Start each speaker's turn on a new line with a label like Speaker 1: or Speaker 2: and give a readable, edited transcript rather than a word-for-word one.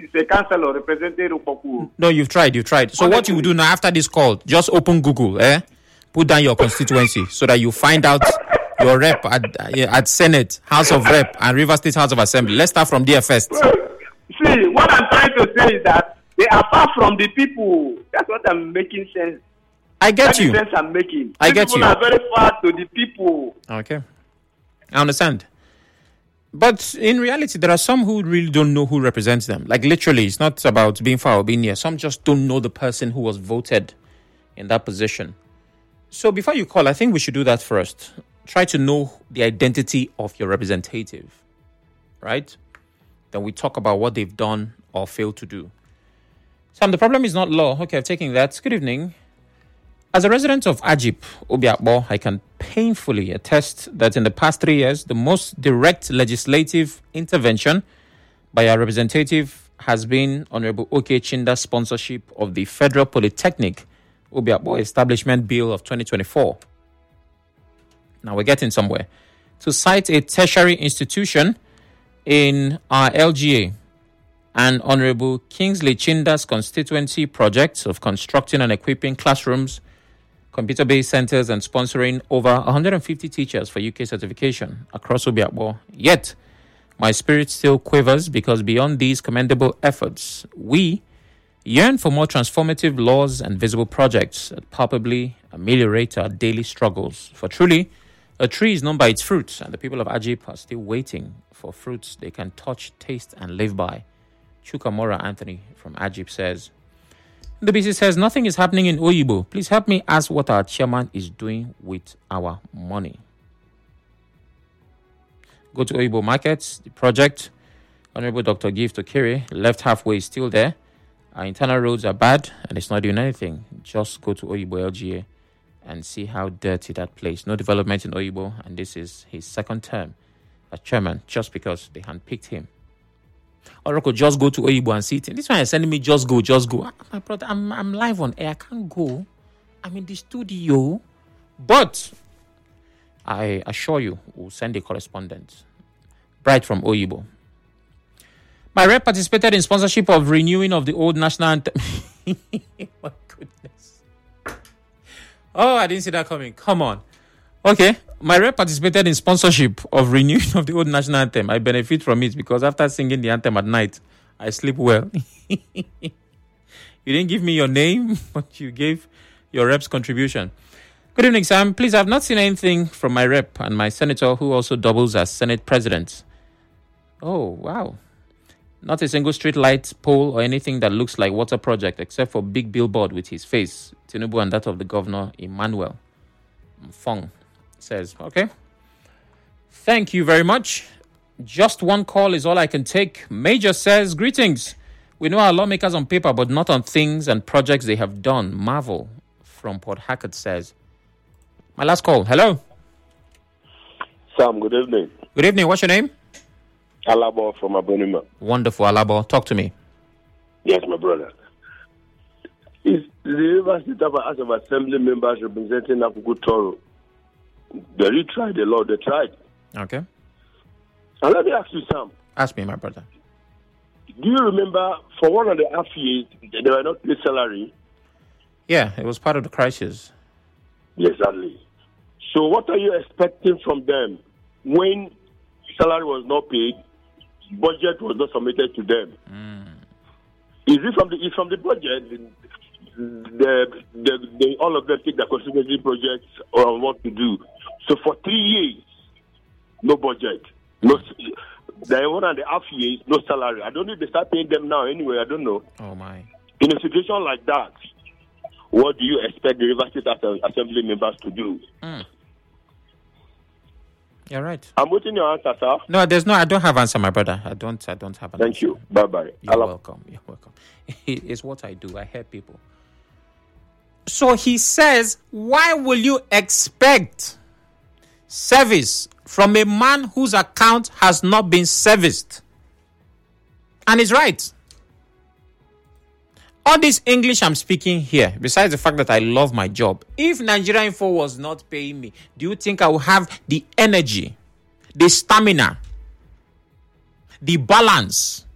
Speaker 1: is a councillor representing Rupoku.
Speaker 2: No, you've tried. So what you will do now after this call, just open Google, put down your constituency so that you find out your rep at Senate, House of Rep, and River State House of Assembly. Let's start from there first.
Speaker 1: See, what I'm trying to say is that they are far from the people. That's what I'm making sense.
Speaker 2: I get you.
Speaker 1: Sense I'm making.
Speaker 2: I get you.
Speaker 1: People are very far to the people.
Speaker 2: Okay. I understand. But in reality, there are some who really don't know who represents them. Like literally, it's not about being far or being near. Some just don't know the person who was voted in that position. So before you call, I think we should do that first. Try to know the identity of your representative, right? Then we talk about what they've done or failed to do. Sam, the problem is not law. Okay, I've taken that. Good evening. As a resident of Ajip, Obiakbo, I can painfully attest that in the past 3 years, the most direct legislative intervention by our representative has been Honorable Oke Chinda's sponsorship of the Federal Polytechnic Obiakbo Establishment Bill of 2024. Now we're getting somewhere. To cite a tertiary institution in our LGA and Honorable Kingsley Chinda's constituency project of constructing and equipping classrooms, computer-based centers, and sponsoring over 150 teachers for UK certification across Obiakbo. Yet, my spirit still quivers because beyond these commendable efforts, we yearn for more transformative laws and visible projects that palpably ameliorate our daily struggles. For truly, a tree is known by its fruits, and the people of Ajip are still waiting for fruits they can touch, taste, and live by. Chukamora Anthony from Ajip says, the BC says, nothing is happening in Oyibo. Please help me ask what our chairman is doing with our money. Go to Oyibo Markets, the project. Honorable Dr. Gift Okere, left halfway, is still there. Our internal roads are bad and it's not doing anything. Just go to Oyibo LGA and see how dirty that place. No development in Oyibo, and this is his second term as chairman just because they handpicked him. Oroko, just go to Oyibo and see it. This one is sending me, just go. My brother, I'm live on air. I can't go. I'm in the studio. But I assure you, we'll send a correspondent. Bright from Oyibo. My rep participated in sponsorship of renewing of the old national anthem. My goodness. Oh, I didn't see that coming. Come on. Okay. My rep participated in sponsorship of renewing of the old national anthem. I benefit from it because after singing the anthem at night, I sleep well. You didn't give me your name, but you gave your rep's contribution. Good evening, Sam. Please, I've not seen anything from my rep and my senator, who also doubles as Senate president. Oh, wow. Not a single street light pole or anything that looks like water project except for big billboard with his face, Tinubu, and that of the governor, Emmanuel Mfong says. Okay. Thank you very much. Just one call is all I can take. Major says, greetings. We know our lawmakers on paper, but not on things and projects they have done. Marvel from Port Hackett says. My last call. Hello.
Speaker 3: Sam, good evening.
Speaker 2: Good evening. What's your name?
Speaker 3: Alabo from Abonima.
Speaker 2: Wonderful, Alabo. Talk to me.
Speaker 3: Yes, my brother. Is the River State House of Assembly members representing Akuku Toro? They retried the law. They tried.
Speaker 2: Okay.
Speaker 3: And let me ask you, Sam.
Speaker 2: Ask me, my brother.
Speaker 3: Do you remember for 1.5 years they were not paid salary?
Speaker 2: Yeah, it was part of the crisis.
Speaker 3: Exactly. So what are you expecting from them when salary was not paid, budget was not submitted to them? Is it from the budget? The all of them take the constituency projects on what to do. So for 3 years, no budget, no. The 1.5 years, no salary. I don't know if they start paying them now. Anyway, I don't know.
Speaker 2: Oh my!
Speaker 3: In a situation like that, what do you expect the River State Assembly members to do?
Speaker 2: You're right.
Speaker 3: I'm waiting your answer, sir.
Speaker 2: No, I don't have answer, my brother. I don't have an answer.
Speaker 3: Thank you. Bye-bye.
Speaker 2: You're welcome. It's what I do. I help people. So he says, why will you expect service from a man whose account has not been serviced? And he's right. All this English I'm speaking here, besides the fact that I love my job, if Nigeria Info was not paying me, do you think I would have the energy, the stamina, the balance